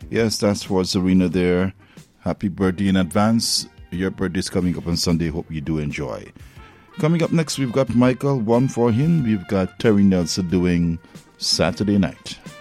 Yes, that's for Serena there. Happy birthday in advance. Your birthday is coming up on Sunday. Hope you do enjoy. Coming up next, we've got Michael, One for Him. We've got Terry Nelson doing Saturday Night.